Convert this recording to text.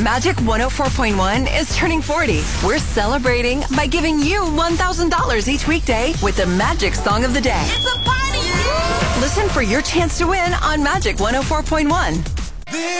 Magic 104.1 is turning 40. We're celebrating by giving you $1,000 each weekday with the Magic Song of the Day. It's a party! Listen for your chance to win on Magic 104.1.